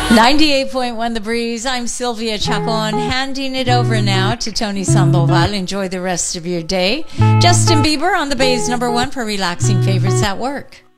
98.1 The Breeze. I'm Sylvia Chacon, handing it over now to Tony Sandoval. Enjoy the rest of your day. Justin Bieber on the Bay's #1 for relaxing favorites at work.